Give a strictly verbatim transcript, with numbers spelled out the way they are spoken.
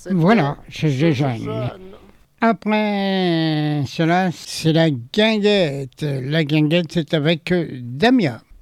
Voilà, c'est Cézanne. Après cela, c'est la guinguette. La guinguette, c'est avec Damien.